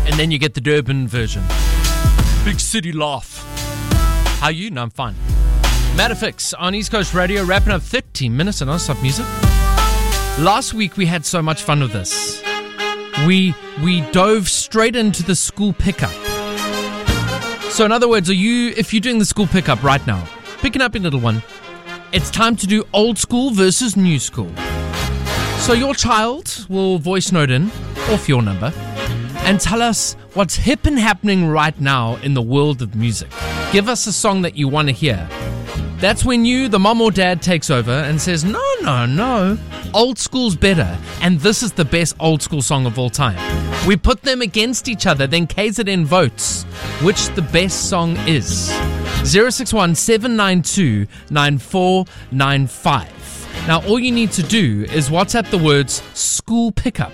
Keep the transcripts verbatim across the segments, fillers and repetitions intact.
And then you get the Durban version. Big city laugh. How are you? No, I'm fine. Matterfix on East Coast Radio, wrapping up thirteen minutes of non-stop music. Last week we had so much fun with this. We we dove straight into the school pickup. So in other words, are you if you're doing the school pickup right now, picking up your little one, it's time to do old school versus new school. So your child will voice note in off your number and tell us what's hip and happening right now in the world of music. Give us a song that you want to hear. That's when you, the mom or dad, takes over and says, no, no, no, old school's better, and this is the best old school song of all time. We put them against each other, then K Z N votes which the best song is. zero six one, seven nine two, nine four nine five. Now, all you need to do is WhatsApp the words school pickup.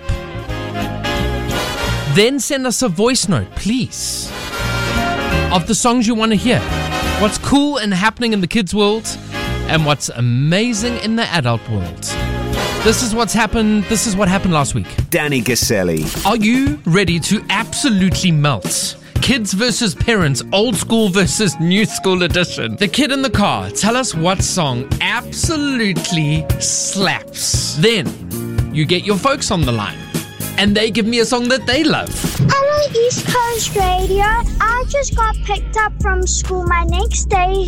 Then send us a voice note, please, of the songs you want to hear. What's cool and happening in the kids' world and what's amazing in the adult world. This is what's happened. This is what happened last week. Danny Gaselli. Are you ready to absolutely melt? Kids versus parents, old school versus new school edition. The kid in the car, tell us what song absolutely slaps. Then you get your folks on the line and they give me a song that they love. Hello, East Coast Radio. I just got picked up from school. My next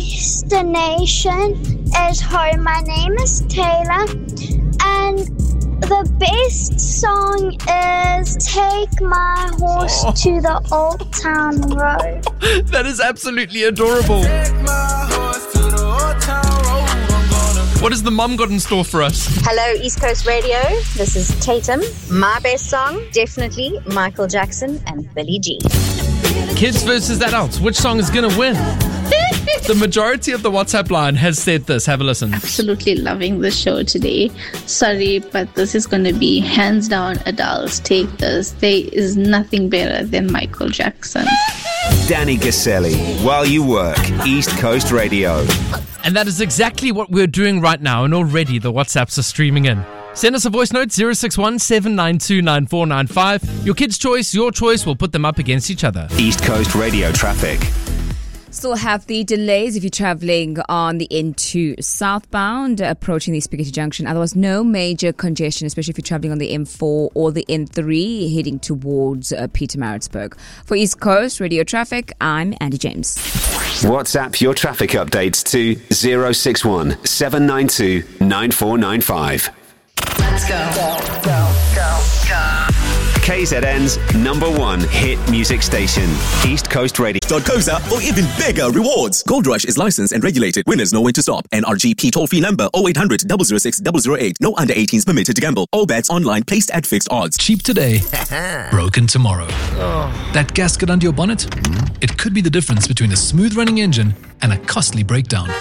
destination is home. My name is Taylor. And the best song is Take My Horse oh. to the Old Town Road. That is absolutely adorable. Take my horse to the Old Town Road. What has the mum got in store for us? Hello, East Coast Radio. This is Tatum. My best song, definitely Michael Jackson and Billie Jean. Kids versus adults. Which song is going to win? The majority of the WhatsApp line has said this. Have a listen. Absolutely loving the show today. Sorry, but this is going to be hands down adults. Take this. There is nothing better than Michael Jackson. Danny Gaselli, while you work, East Coast Radio. And that is exactly what we're doing right now, and already the WhatsApps are streaming in. Send us a voice note, zero six one, seven nine two, nine four nine five. Your kid's choice, your choice, we'll put them up against each other. East Coast Radio traffic. Still have the delays if you're traveling on the N two southbound, approaching the Spaghetti Junction. Otherwise, no major congestion, especially if you're traveling on the M four or the N three, heading towards uh, Pietermaritzburg. For East Coast Radio Traffic, I'm Andy James. WhatsApp your traffic updates to zero six one, seven nine two, nine four nine five. Let's go. Go, go, go, go. K Z N's number one hit music station, East Coast Radio. Goza or even bigger rewards. Gold Rush is licensed and regulated. Winners know when to stop. N R G P toll-free number oh eight hundred, zero zero six, zero zero eight. No under eighteens permitted to gamble. All bets online placed at fixed odds. Cheap today, broken tomorrow. Oh. That gasket under your bonnet? It could be the difference between a smooth running engine and a costly breakdown.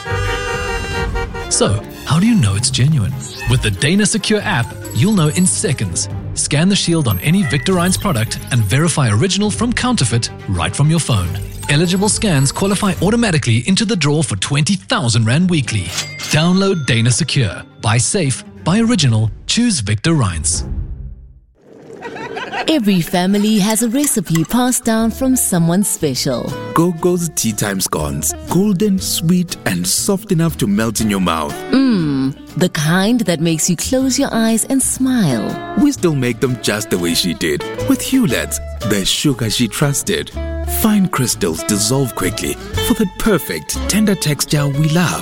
So, how do you know it's genuine? With the Dana Secure app, you'll know in seconds. Scan the shield on any Victor Reinz product and verify original from counterfeit right from your phone. Eligible scans qualify automatically into the draw for twenty thousand Rand weekly. Download Dana Secure. Buy safe, buy original, choose Victor Reinz. Every family has a recipe passed down from someone special. Gogo's Tea Time Scones. Golden, sweet, and soft enough to melt in your mouth. Mmm, the kind that makes you close your eyes and smile. We still make them just the way she did. With Hewlett's, the sugar she trusted. Fine crystals dissolve quickly for that perfect, tender texture we love.